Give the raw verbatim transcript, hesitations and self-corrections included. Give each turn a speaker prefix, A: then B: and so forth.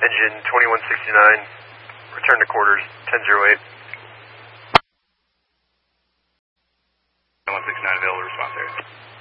A: Engine twenty-one sixty-nine, return to quarters, ten oh eight.
B: twenty-one sixty-nine available response area.